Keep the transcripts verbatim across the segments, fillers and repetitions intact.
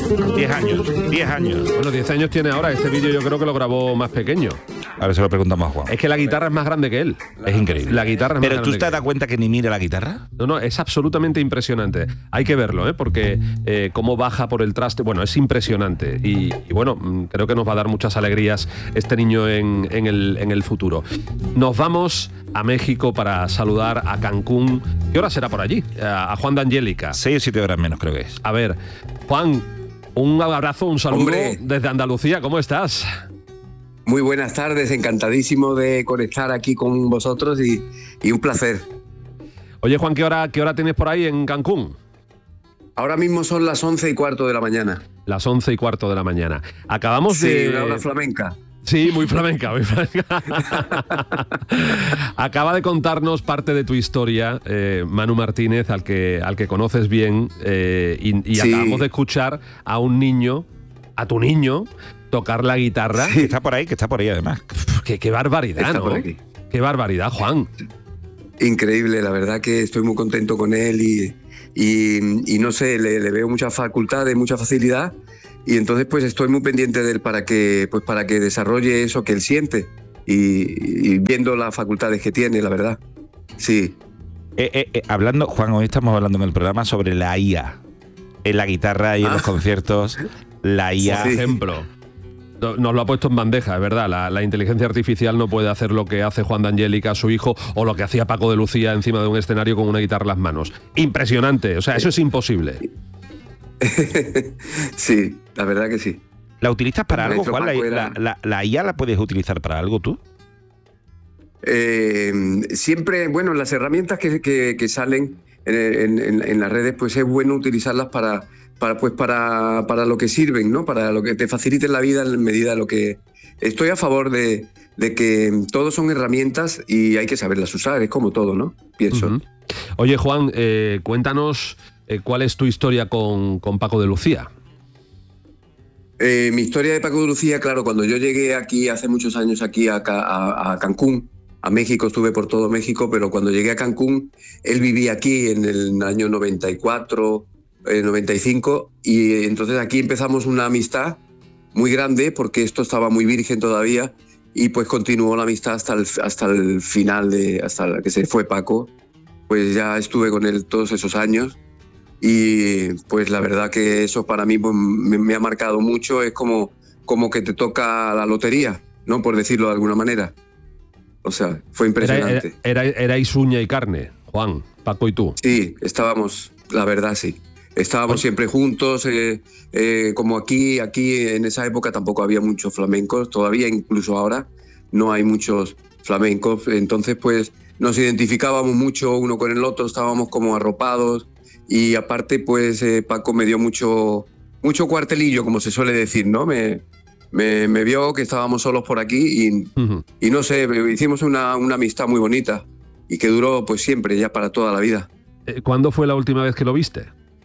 diez años, diez años. Bueno, diez años tiene ahora. Este vídeo yo creo que lo grabó más pequeño. Ahora se lo preguntamos a Juan. Es que la guitarra es más grande que él. Es increíble. La guitarra es más Pero grande tú te que has dado él. cuenta que ni mira la guitarra. No, no, es absolutamente impresionante. Hay que verlo, ¿eh? Porque eh, cómo baja por el traste, bueno, es impresionante. Y, y bueno, creo que nos va a dar muchas alegrías este niño en, en, el, en el futuro. Nos vamos a México para saludar a Cancún. ¿Qué hora será por allí? A, a Juan de Angélica. Seis o siete horas menos creo que es. A ver, Juan, un abrazo, un saludo Hombre. desde Andalucía. ¿Cómo estás? Muy buenas tardes, encantadísimo de conectar aquí con vosotros y, y un placer. Oye, Juan, ¿qué hora, ¿qué hora tienes por ahí en Cancún? Ahora mismo son las once y cuarto de la mañana. Las once y cuarto de la mañana. Acabamos Sí, de... una hora flamenca. Sí, muy flamenca, muy flamenca. Acaba de contarnos parte de tu historia, eh, Manu Martínez, al que, al que conoces bien, eh, y, y Sí. acabamos de escuchar a un niño, a tu niño, tocar la guitarra. Que está por ahí, que está por ahí además. Qué, qué barbaridad, Está ¿no? por aquí. Qué barbaridad, Juan. Increíble, la verdad que estoy muy contento con él y, y, y no sé, le, le veo mucha facultad, mucha facilidad y entonces pues estoy muy pendiente de él para que, pues, para que desarrolle eso que él siente y, y viendo las facultades que tiene, la verdad. Sí. Eh, eh, eh, hablando, Juan, hoy estamos hablando en el programa sobre la I A. En la guitarra y en Ah. los conciertos, la I A. Por ejemplo. No- Nos lo ha puesto en bandeja, es verdad. La, la inteligencia artificial no puede hacer lo que hace Juan de Angélica, su hijo, o lo que hacía Paco de Lucía encima de un escenario con una guitarra en las manos. Impresionante. O sea, eso es imposible. Sí, la verdad que sí. ¿La utilizas para El algo, maestro Juan? La, Paco era- la- la- la I A la puedes utilizar para algo tú? Eh, siempre, bueno, las herramientas que, que- que salen en, en- en las redes, pues es bueno utilizarlas para, para, pues para, para lo que sirven, ¿no? Para lo que te faciliten la vida en medida de lo que... Estoy a favor de, de que todos son herramientas y hay que saberlas usar, es como todo, ¿no? Pienso. Ujú. Oye, Juan, eh, cuéntanos eh, cuál es tu historia con, con Paco de Lucía. Eh, mi historia de Paco de Lucía, claro, cuando yo llegué aquí hace muchos años aquí a, Ca- a- a Cancún, a México, estuve por todo México, pero cuando llegué a Cancún, él vivía aquí en el año noventa y cuatro, eh, noventa y cinco, y entonces aquí empezamos una amistad muy grande, porque esto estaba muy virgen todavía, y pues continuó la amistad hasta el, hasta el final, de, hasta que se fue Paco. Pues ya estuve con él todos esos años. Y pues la verdad que eso para mí pues, me, me ha marcado mucho, es como, como que te toca la lotería, ¿no? Por decirlo de alguna manera. O sea, fue Era, impresionante. era- era- erais uña y carne, Juan, Paco y tú. Sí, estábamos, la verdad sí. Estábamos siempre juntos, eh, eh, como aquí, aquí en esa época tampoco había muchos flamencos, todavía incluso ahora no hay muchos flamencos, entonces pues nos identificábamos mucho uno con el otro, estábamos como arropados y aparte pues eh, Paco me dio mucho, mucho cuartelillo, como se suele decir, ¿no? Me, me, me vio que estábamos solos por aquí y, Ujú. y no sé, hicimos una, una amistad muy bonita y que duró pues siempre, ya para toda la vida. Eh, ¿Cuándo fue la última vez que lo viste?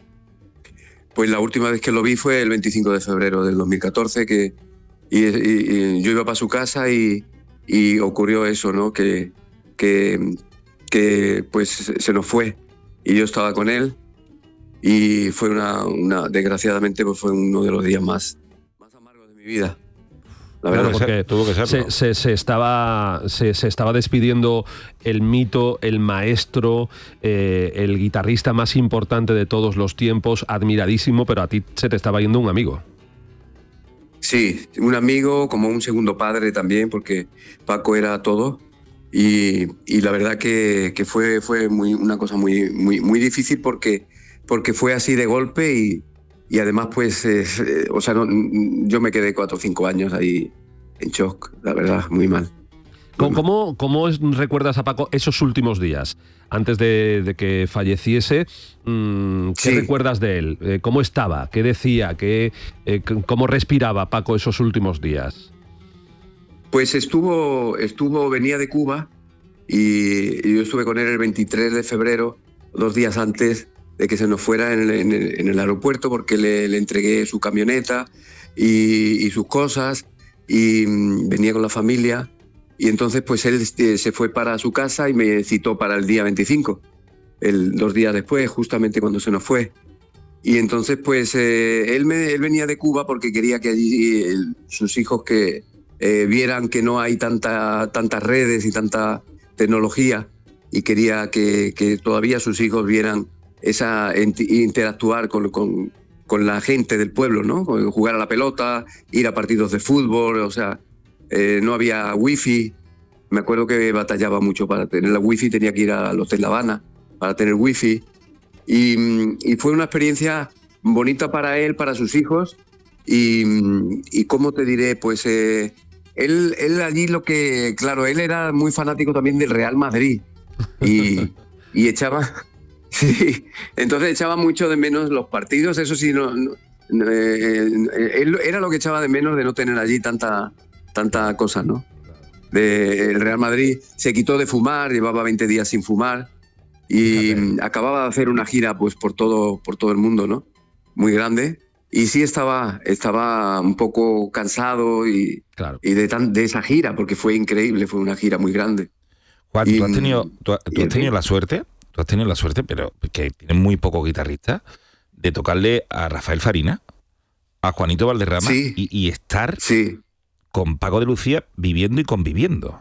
Pues la última vez que lo vi fue el veinticinco de febrero del dos mil catorce, que y, y- y yo iba para su casa y, y ocurrió eso, ¿no? Que, que, que pues se nos fue y yo estaba con él y fue una, una desgraciadamente pues fue uno de los días más, más amargos de mi vida. La Claro, verdad. porque tuvo que serlo. se, se- se estaba, se, se estaba despidiendo el mito, el maestro, eh, el guitarrista más importante de todos los tiempos, admiradísimo, pero a ti se te estaba yendo un amigo. Sí, un amigo, como un segundo padre también, porque Paco era todo. Y, y la verdad que, que fue, fue muy, una cosa muy, muy, muy difícil porque, porque fue así de golpe y, y además, pues, eh, eh, o sea, no, yo me quedé cuatro o cinco años ahí en shock, la verdad, muy mal. ¿Cómo, cómo, cómo es- recuerdas a Paco esos últimos días? Antes de, de que falleciese, mm, ¿qué Sí. recuerdas de él? Eh, ¿Cómo estaba? ¿Qué decía? ¿Qué, eh, c- ¿Cómo respiraba Paco esos últimos días? Pues estuvo, estuvo, venía de Cuba y, y yo estuve con él el veintitrés de febrero, dos días antes de que se nos fuera en el, en el- en el aeropuerto, porque le, le entregué su camioneta y, y sus cosas y mm, venía con la familia y entonces pues él este, se fue para su casa y me citó para el día veinticinco, el, dos días después, justamente cuando se nos fue. Y entonces, pues, eh, él, me, él venía de Cuba porque quería que allí eh, sus hijos que eh, vieran que no hay tanta, tantas redes y tanta tecnología, y quería que, que todavía sus hijos vieran esa interactuar con, con, con la gente del pueblo, ¿no? Jugar a la pelota, ir a partidos de fútbol, o sea, eh, no había wifi. Me acuerdo que batallaba mucho para tener la wifi, tenía que ir al Hotel La Habana para tener wifi. Y, y fue una experiencia bonita para él, para sus hijos. Y, y ¿cómo te diré? Pues eh, él, él allí lo que... Claro, él era muy fanático también del Real Madrid. Y, y echaba... Sí, entonces echaba mucho de menos los partidos. Eso sí, no, no, eh, él era lo que echaba de menos de no tener allí tanta, tanta cosa, ¿no? De, el Real Madrid se quitó de fumar, llevaba veinte días sin fumar. Y Fíjate. acababa de hacer una gira pues por todo, por todo el mundo, ¿no? Muy grande. Y sí estaba, estaba un poco cansado y, claro. y de, tan, de esa gira, porque fue increíble, fue una gira muy grande. Juan, y, ¿tú has tenido, tú, tú has tenido la suerte, tú has tenido la suerte, pero que tienes muy pocos guitarristas, de tocarle a Rafael Farina, a Juanito Valderrama sí. y, y estar sí. con Paco de Lucía viviendo y conviviendo?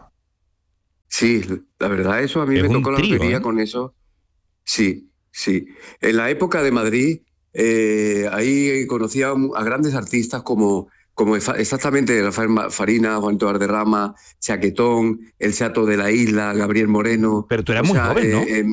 Sí, la verdad, eso a mí es me tocó un la trío, lotería ¿eh? con eso. Sí, sí. En la época de Madrid, eh, ahí conocía a grandes artistas como, como exactamente Rafael Farina, Juanito Valderrama, Chaquetón, El Chato de la Isla, Gabriel Moreno. Pero tú eras muy sea, joven, ¿no? Eh, eh,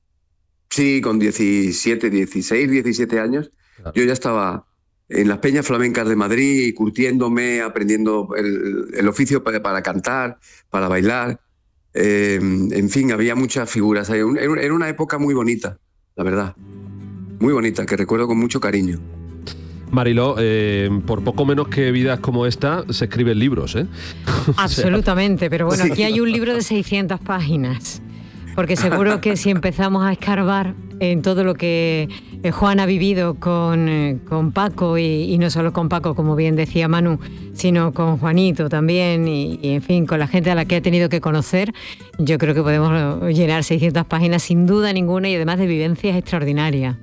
sí, con diecisiete, dieciséis, diecisiete años. Claro. Yo ya estaba en las peñas flamencas de Madrid, curtiéndome, aprendiendo el, el oficio para, para cantar, para bailar. Eh, en fin, había muchas figuras. Era una época muy bonita, la verdad. Muy bonita, que recuerdo con mucho cariño. Mariló, eh, por poco menos que vidas como esta, se escriben libros, ¿eh? Absolutamente, pero bueno, aquí hay un libro de seiscientas páginas. Porque seguro que si empezamos a escarbar en todo lo que Juan ha vivido con, eh, con Paco, y, y no solo con Paco, como bien decía Manu, sino con Juanito también, y, y en fin, con la gente a la que ha tenido que conocer, yo creo que podemos llenar seiscientas páginas sin duda ninguna, y además de vivencias extraordinarias.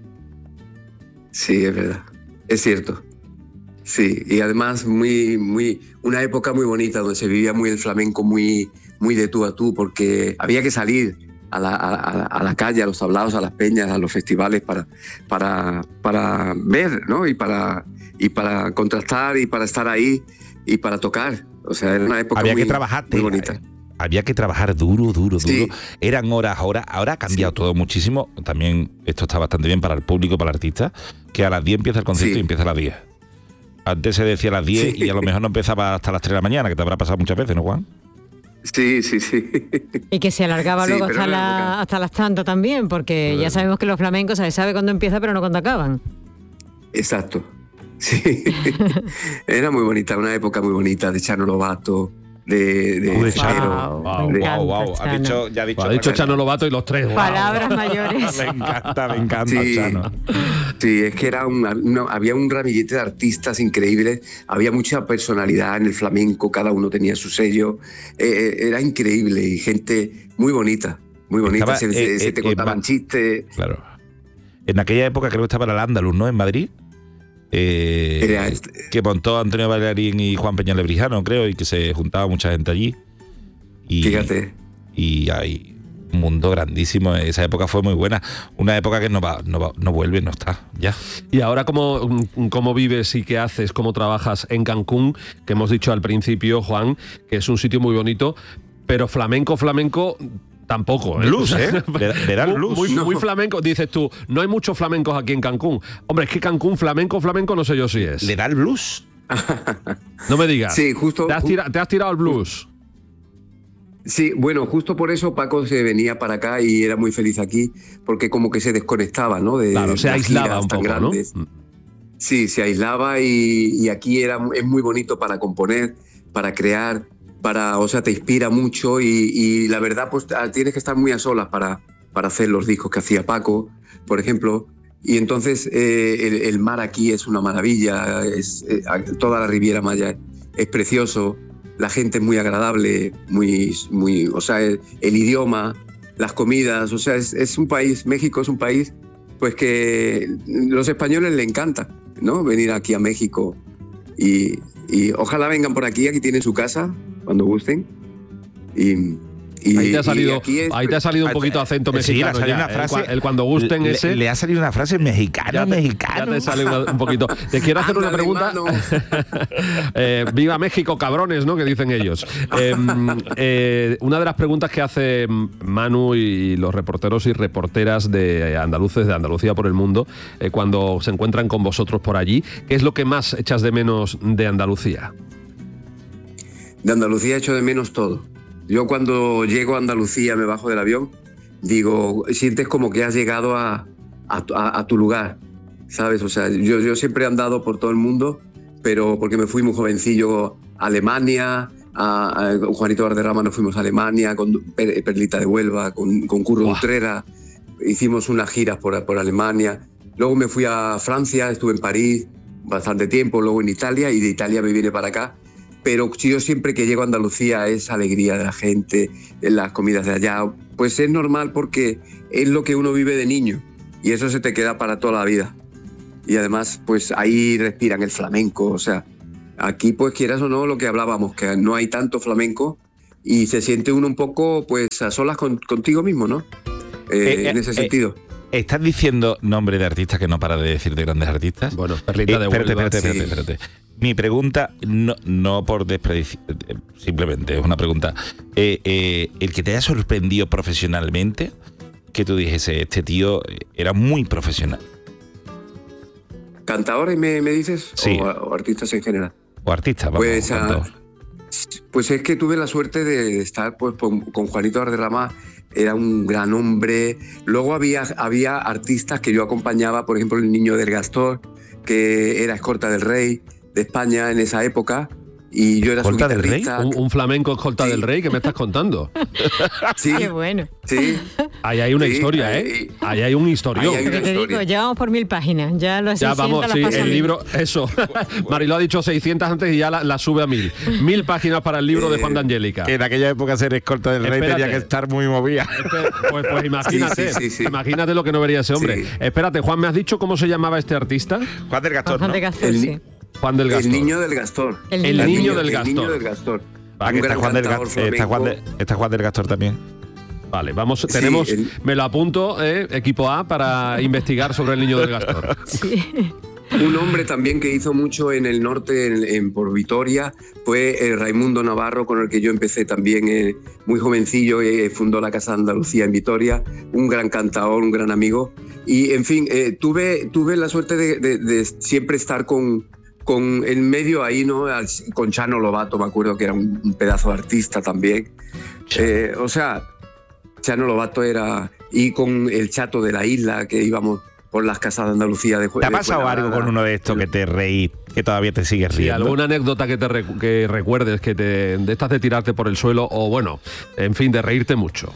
Sí, es verdad, es cierto. Sí, y además muy, muy, una época muy bonita donde se vivía muy el flamenco, muy, muy de tú a tú, porque había que salir A la, a, la, a la calle, a los tablaos, a las peñas, a los festivales para, para, para ver, ¿no? Y para, y para contrastar y para estar ahí y para tocar. O sea, era una época había muy, que trabajar, muy bonita. Eh, había que trabajar duro, duro, duro. Sí. Eran horas, horas. Ahora ha cambiado sí. todo muchísimo. También esto está bastante bien para el público, para el artista, que a las diez empieza el concierto sí. y empieza a las diez. Antes se decía a las diez sí. y a lo mejor no empezaba hasta las tres de la mañana, que te habrá pasado muchas veces, ¿no, Juan? Sí, sí, sí. Y que se alargaba sí, luego hasta, la, hasta las tantas también, porque bueno. ya sabemos que los flamencos se sabe cuándo empieza, pero no cuándo acaban. Exacto. Sí. Era muy bonita, una época muy bonita de Chano Lobato, de, de Uy, Chano. Wow, wow, de, wow, wow. Ha dicho, ya ha dicho, ha dicho Chano Lobato y los tres. Wow. Palabras mayores. Me encanta, me encanta, sí, Chano. Sí, es que era una, una, había un ramillete de artistas increíbles, había mucha personalidad en el flamenco, cada uno tenía su sello, eh, era increíble y gente muy bonita, muy bonita, estaba, se, eh, se te eh, contaban eh, chistes. Claro. En aquella época creo que estaba el Andaluz, ¿no? En Madrid. Eh, Era este. Que montó Antonio Bailarín y Juan Peña Lebrijano, creo, y que se juntaba mucha gente allí. Y, Fíjate. Y hay un mundo grandísimo. Esa época fue muy buena. Una época que no va, no va, no vuelve, no está, ya. Y ahora, ¿cómo, cómo vives y qué haces, cómo trabajas en Cancún? Que hemos dicho al principio, Juan, que es un sitio muy bonito, pero flamenco, flamenco... Tampoco, ¿eh? Blues, ¿eh? Le dan blues. Muy, no. muy flamenco. Dices tú, no hay muchos flamencos aquí en Cancún. Hombre, es que Cancún, flamenco, flamenco, no sé yo si es. ¿Le da el blues? No me digas. Sí, justo. ¿Te has, tira, ¿te has tirado el blues? Sí, bueno, justo por eso Paco se venía para acá y era muy feliz aquí, porque como que se desconectaba, ¿no? De, claro, se aislaba un poco, grandes. ¿no? Sí, se aislaba y, y aquí era, es muy bonito para componer, para crear, para, o sea, te inspira mucho y, y la verdad, pues tienes que estar muy a solas para, para hacer los discos que hacía Paco, por ejemplo. Y entonces eh, el, el mar aquí es una maravilla, es, eh, toda la Riviera Maya es precioso, la gente es muy agradable, muy, muy, o sea, el, el idioma, las comidas, o sea, es, es un país, México es un país pues que los españoles les encanta, ¿no? Venir aquí a México y, y ojalá vengan por aquí, aquí tienen su casa, cuando gusten. Y, y, ahí te ha salido, es, ahí te ha salido un poquito acento mexicano. Sí, ya, una frase, el, el cuando gusten le, ese. Le ha salido una frase mexicana, ya te, mexicano. Ya te sale una, un poquito. Te quiero hacer Ándale, una pregunta. eh, Viva México, cabrones, ¿no? Que dicen ellos. Eh, eh, una de las preguntas que hace Manu y los reporteros y reporteras de andaluces, de Andalucía por el mundo, eh, cuando se encuentran con vosotros por allí, ¿qué es lo que más echas de menos de Andalucía? De Andalucía echo de menos todo. Yo cuando llego a Andalucía, me bajo del avión, digo, sientes como que has llegado a, a, a, a tu lugar, ¿sabes? O sea, yo, yo siempre he andado por todo el mundo, pero porque me fui muy jovencillo a Alemania, a, a, con Juanito Valderrama nos fuimos a Alemania, con per, Perlita de Huelva, con, con Curro wow. Utrera, hicimos unas giras por, por Alemania. Luego me fui a Francia, estuve en París bastante tiempo, luego en Italia, y de Italia me vine para acá. Pero yo siempre que llego a Andalucía, esa alegría de la gente, las comidas de allá, pues es normal porque es lo que uno vive de niño y eso se te queda para toda la vida. Y además, pues ahí respiran el flamenco, o sea, aquí pues quieras o no, lo que hablábamos, que no hay tanto flamenco y se siente uno un poco pues a solas con, contigo mismo, ¿no? Eh, eh, en ese eh, sentido. Eh, ¿Estás diciendo nombre de artistas que no para de decir de grandes artistas? Bueno, Perlita eh, de espérate, Huelva. Espérate, espérate, espérate, espérate. Mi pregunta, no, no por despreciar, simplemente es una pregunta. Eh, eh, el que te haya sorprendido profesionalmente, que tú dijese, este tío era muy profesional. ¿Cantadores me, me dices? Sí. O, o artistas en general. O artistas, vamos. Pues, a, pues es que tuve la suerte de estar pues, con, con Juanito Valderrama, era un gran hombre. Luego había, había artistas que yo acompañaba, por ejemplo, el Niño del Gastor, que era escolta del rey de España en esa época, y yo era su guitarrista. ¿Un, un flamenco escolta sí. del rey? ¿Qué me estás contando? Sí. Qué bueno. Sí. Ahí hay una sí, historia, ahí, ¿eh? Ahí hay un historión. Ahí hay una te historia. digo, ya vamos por mil páginas, ya lo Ya vamos, sí, el mil. libro, eso. Mariló ha dicho seiscientas antes y ya la, la sube a mil. Mil páginas para el libro eh, de Juan de Angélica. Que en aquella época ser escolta del rey tenía que estar muy movida. Pues, pues imagínate, sí, sí, sí, sí. imagínate lo que no vería ese hombre. Sí. Espérate, Juan, ¿me has dicho cómo se llamaba este artista? Juan del Gastor, Juan ¿no? de Gastor, el, sí. Juan del Gastor. El Niño del Gastor. El, el, niño, niño del Gastor. El Niño del Gastor. Va, que está Juan, del Gastor, está, Juan de, está Juan del Gastor también. Vale, vamos, tenemos, sí, el... me lo apunto, eh, equipo A, para investigar sobre el Niño del Gastor. Sí. Un hombre también que hizo mucho en el norte, en, en, por Vitoria, fue eh, Raimundo Navarro, con el que yo empecé también eh, muy jovencillo, eh, fundó la Casa de Andalucía en Vitoria, un gran cantador, un gran amigo. Y, en fin, eh, tuve, tuve la suerte de, de, de siempre estar con, con en medio ahí, ¿no? Con Chano Lobato, me acuerdo que era un, un pedazo de artista también. Eh, o sea, Chano Lobato era... Y con el Chato de la Isla, que íbamos por las casas de Andalucía de juego. ¿Te ha pasado algo con uno de estos que te reí, que todavía te sigues riendo? Sí, alguna anécdota que te recu- que recuerdes, que te, de estas de tirarte por el suelo, o bueno, en fin, de reírte mucho.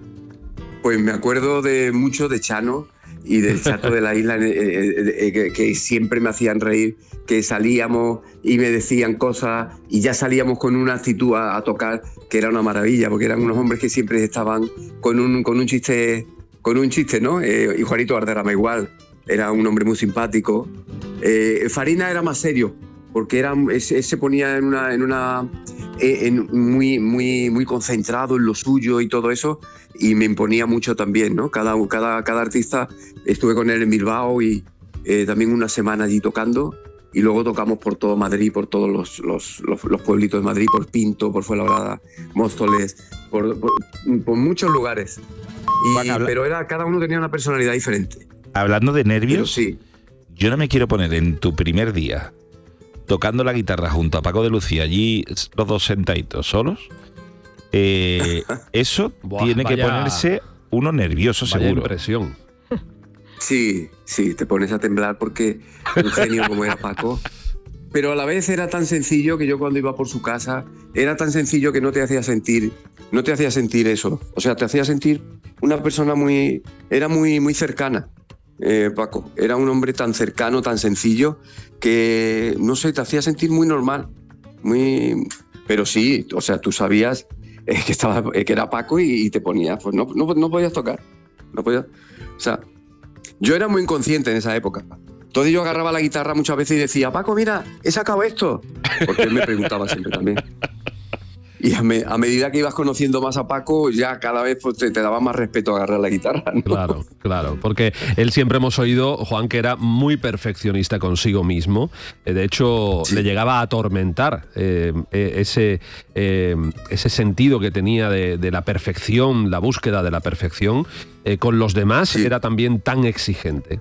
Pues me acuerdo de mucho de Chano y del Chato de la Isla, eh, eh, eh, que, que siempre me hacían reír, que salíamos y me decían cosas y ya salíamos con una actitud a, a tocar, que era una maravilla, porque eran unos hombres que siempre estaban con un, con un chiste... con un chiste, ¿no? Eh, y Juanito Valderrama igual, era un hombre muy simpático. Eh, Farina era más serio, porque era, él, él se ponía en una, en una en, muy, muy, muy concentrado en lo suyo y todo eso, y me imponía mucho también, ¿no? Cada, cada, cada artista, estuve con él en Bilbao y eh, también una semana allí tocando, y luego tocamos por todo Madrid, por todos los, los, los, los pueblitos de Madrid, por Pinto, por Fuenlabrada, Móstoles, por, por, por muchos lugares. Y, bueno, habla... Pero era, cada uno tenía una personalidad diferente. Hablando de nervios, sí. Yo no me quiero poner en tu primer día tocando la guitarra junto a Paco de Lucía, allí los dos sentaditos solos. Eh, eso Buah, tiene vaya, que ponerse uno nervioso, vaya seguro. Impresión. Sí, sí, te pones a temblar porque un genio como era Paco. Pero a la vez era tan sencillo que yo cuando iba por su casa, era tan sencillo que no te hacía sentir, no te hacía sentir eso. O sea, te hacía sentir una persona muy, era muy, muy cercana, eh, Paco. Era un hombre tan cercano, tan sencillo, que, no sé, te hacía sentir muy normal. Muy, pero sí, o sea, tú sabías eh, que, estaba, eh, que era Paco y, y te ponías, pues no, no, no podías tocar. No podías, o sea, Yo era muy inconsciente en esa época. Entonces yo agarraba la guitarra muchas veces y decía, Paco, mira, he sacado esto. Porque él me preguntaba siempre también. Y a, me, a medida que ibas conociendo más a Paco, ya cada vez pues, te, te daba más respeto a agarrar la guitarra, ¿no? Claro, claro, porque él siempre hemos oído, Juan, que era muy perfeccionista consigo mismo. De hecho, sí. le llegaba a atormentar eh, ese, eh, ese sentido que tenía de, de la perfección, la búsqueda de la perfección. Eh, con los demás sí. era también tan exigente.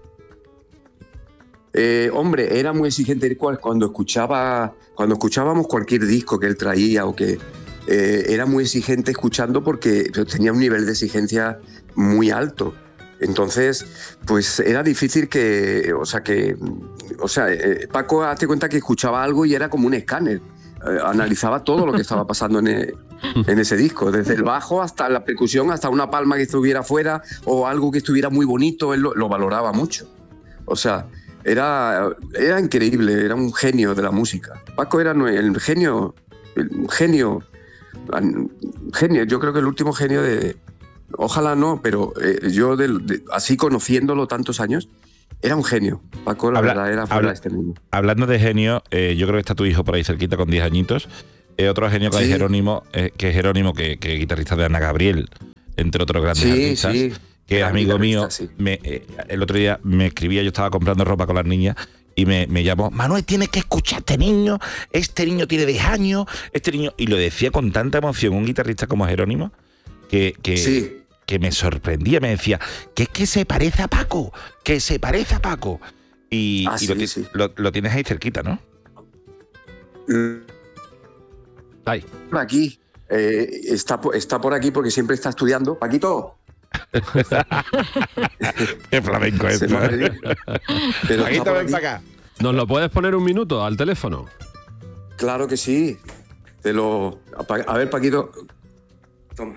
Eh, hombre, era muy exigente cuando escuchaba, cuando escuchábamos cualquier disco que él traía o que eh, era muy exigente escuchando porque tenía un nivel de exigencia muy alto. Entonces, pues era difícil que, o sea, que, o sea, eh, Paco, hazte cuenta que escuchaba algo y era como un escáner. Eh, analizaba todo lo que estaba pasando en, el, en ese disco, desde el bajo hasta la percusión, hasta una palma que estuviera fuera o algo que estuviera muy bonito, él lo, lo valoraba mucho. O sea, Era, era increíble, era un genio de la música. Paco era el genio, el genio, genio, yo creo que el último genio de... Ojalá no, pero eh, yo de, de, así conociéndolo tantos años, era un genio. Paco, la habla, verdad, era fuera habla, de este mundo. Hablando de genio, eh, yo creo que está tu hijo por ahí cerquita con diez añitos. Eh, otro genio que sí. es Jerónimo, eh, que es Jerónimo, que, que es guitarrista de Ana Gabriel, entre otros grandes sí, artistas. Sí. Que es amigo mío, sí. me, eh, el otro día me escribía, yo estaba comprando ropa con las niñas y me, me llamó, Manuel, tienes que escuchar a este niño, este niño tiene diez años, este niño... Y lo decía con tanta emoción un guitarrista como Jerónimo, que, que, sí. que me sorprendía, me decía, que es que se parece a Paco, que se parece a Paco. Y, ah, y sí, lo, sí. lo, lo tienes ahí cerquita, ¿no? Ahí. Aquí, eh, está, está por aquí porque siempre está estudiando. Paquito... Qué flamenco es esto. Pero Paquito, ven para acá. ¿Nos lo puedes poner un minuto al teléfono? Claro que sí. Te lo... A ver, Paquito. Toma.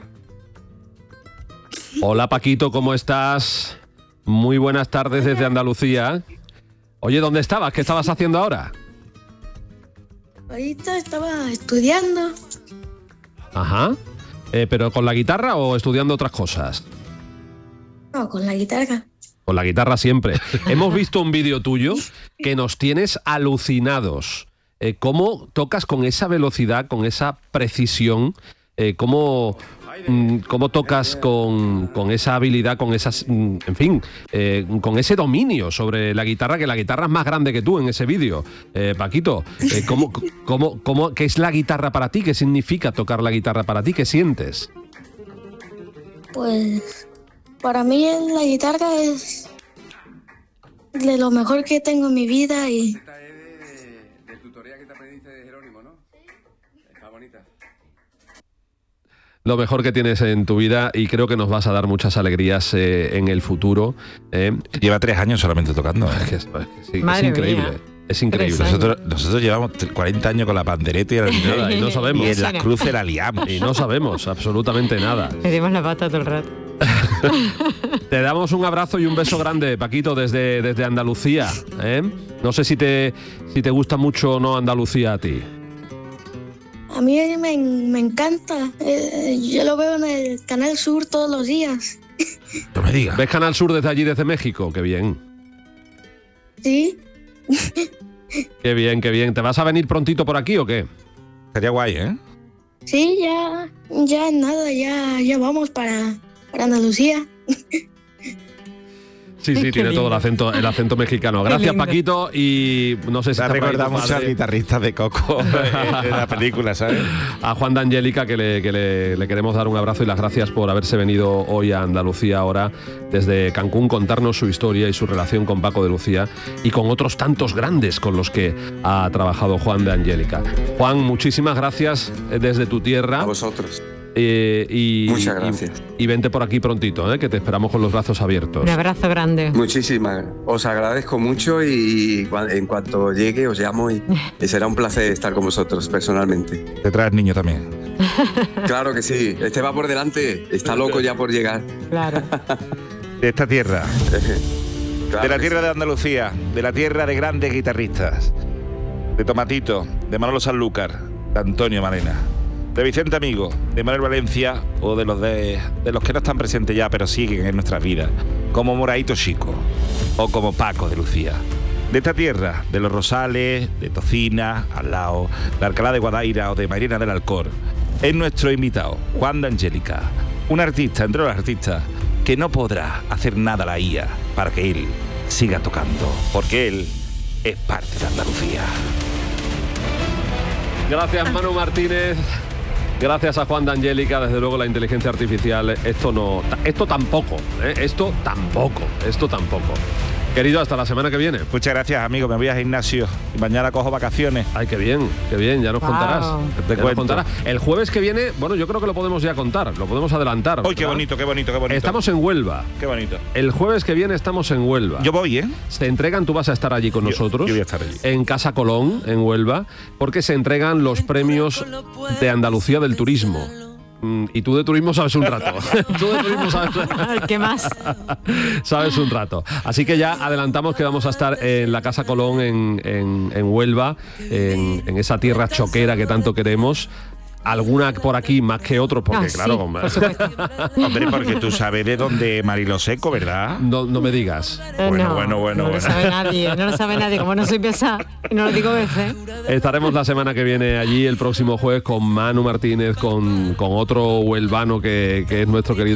Hola, Paquito, ¿cómo estás? Muy buenas tardes desde Andalucía. Oye, ¿dónde estabas? ¿Qué estabas haciendo ahora? Ahorita estaba estudiando. Ajá. Eh, ¿Pero con la guitarra o estudiando otras cosas? No, con la guitarra. Con la guitarra siempre. Hemos visto un vídeo tuyo que nos tienes alucinados. Eh, ¿Cómo tocas con esa velocidad, con esa precisión? Eh, ¿Cómo, mm, cómo tocas con, con esa habilidad, con esas, mm, en fin, eh, con ese dominio sobre la guitarra, que la guitarra es más grande que tú en ese vídeo? Eh, Paquito, eh, ¿cómo, cómo, cómo, ¿qué es la guitarra para ti? ¿Qué significa tocar la guitarra para ti? ¿Qué sientes? Pues para mí la guitarra es de lo mejor que tengo en mi vida y... Esta es de, de tutoría que te aprendiste de Jerónimo, ¿no? Está bonita. Lo mejor que tienes en tu vida y creo que nos vas a dar muchas alegrías eh, en el futuro. Eh. Lleva tres años solamente tocando. ¿eh? Es, que es, es, que sí, es increíble. Mía. Es increíble. Nosotros, nosotros llevamos cuarenta años con la pandereta y, nada, y no sabemos. Y en las cruces la liamos. Y no sabemos absolutamente nada. Le dimos la pata todo el rato. Te damos un abrazo y un beso grande, Paquito, desde, desde Andalucía. ¿eh? No sé si te, si te gusta mucho o no Andalucía a ti. A mí me, me encanta. Eh, yo lo veo en el Canal Sur todos los días. No me digas. ¿Ves Canal Sur desde allí, desde México? Qué bien. Sí. Qué bien, qué bien. ¿Te vas a venir prontito por aquí o qué? Sería guay, ¿eh? Sí, ya, ya nada, ya, ya vamos para, para Andalucía. Sí, sí, tiene todo el acento, el acento mexicano. Gracias, Paquito, y no sé si te recuerda mucho al guitarrista de Coco de la película, ¿sabes? A Juan de Angélica, que, le, que le, le queremos dar un abrazo y las gracias por haberse venido hoy a Andalucía ahora desde Cancún, contarnos su historia y su relación con Paco de Lucía y con otros tantos grandes con los que ha trabajado Juan de Angélica. Juan, muchísimas gracias desde tu tierra. A vosotros. Eh, y, Muchas gracias. Y, y vente por aquí prontito, ¿eh? Que te esperamos con los brazos abiertos. Un abrazo grande. Muchísimas. Os agradezco mucho y en cuanto llegue os llamo y, y será un placer estar con vosotros personalmente. Te traes niño también. Claro que sí. Este va por delante. Está loco ya por llegar. Claro. De esta tierra. Claro de la tierra sí. de Andalucía. De la tierra de grandes guitarristas. De Tomatito. De Manolo Sanlúcar. De Antonio Malena. De Vicente Amigo, de Manuel Valencia o de los de, de los que no están presentes ya pero siguen en nuestras vidas, como Moraito Chico o como Paco de Lucía. De esta tierra, de los Rosales, de Tocina, al lado, de Alcalá de Guadaira o de Mairena del Alcor, es nuestro invitado, Juan de Angélica, un artista entre los artistas que no podrá hacer nada a la I A para que él siga tocando, porque él es parte de Andalucía. Gracias, Manu Martínez. Gracias a Juan de Angélica. Desde luego la inteligencia artificial, esto no, esto tampoco, ¿eh? esto tampoco, esto tampoco. Querido, hasta la semana que viene. Muchas gracias, amigo. Me voy a gimnasio y mañana cojo vacaciones. Ay, qué bien, qué bien, ya nos Wow. contarás. Te Ya nos cuento. contarás. El jueves que viene, bueno, yo creo que lo podemos ya contar, lo podemos adelantar. ¡Uy, qué ¿verdad? bonito, qué bonito, qué bonito! Estamos en Huelva. Qué bonito. El jueves que viene estamos en Huelva. Yo voy, ¿eh? Se entregan, tú vas a estar allí con Yo- nosotros. yo voy a estar allí. En Casa Colón, en Huelva, porque se entregan los premios de Andalucía del turismo. Mm, Y tú de turismo sabes un rato. Tú de turismo sabes, ¿Qué más? sabes un rato. Así que ya adelantamos que vamos a estar en la Casa Colón en, en- en Huelva, en, en esa tierra choquera que tanto queremos. Alguna por aquí más que otros, porque Ah, sí, claro, por supuesto. Hombre, porque tú sabes de dónde Marilo Seco, ¿verdad? no, no me digas. Eh, Bueno, no, bueno, bueno, No lo bueno. sabe nadie, no lo sabe nadie. Como no soy pesada y no lo digo veces. Estaremos la semana que viene allí, el próximo jueves, con Manu Martínez, con, con otro huelvano que, que es nuestro querido